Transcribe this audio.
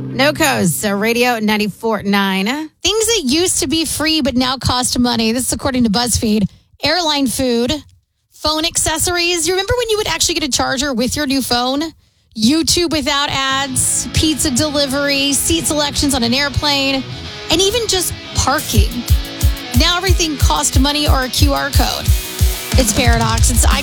No codes. So Radio 94.9. Things that used to be free but now cost money. This is according to BuzzFeed. Airline food, phone accessories. You remember when you would actually get a charger with your new phone? YouTube without ads, pizza delivery, seat selections on an airplane, and even just parking. Now everything costs money or a QR code. It's Paradox. It's